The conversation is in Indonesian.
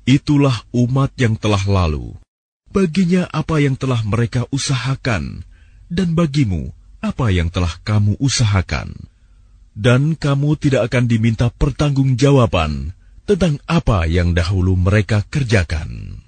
Itulah umat yang telah lalu. Baginya apa yang telah mereka usahakan, dan bagimu apa yang telah kamu usahakan. Dan kamu tidak akan diminta pertanggungjawaban tentang apa yang dahulu mereka kerjakan.